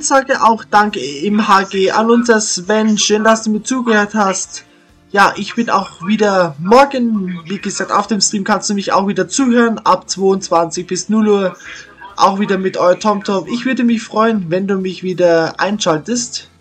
sage auch danke im HG an unser Sven. Schön, dass du mir zugehört hast. Ja, ich bin auch wieder morgen, wie gesagt, auf dem Stream kannst du mich auch wieder zuhören, ab 22 bis 0 Uhr, auch wieder mit euer TomTom. Ich würde mich freuen, wenn du mich wieder einschaltest.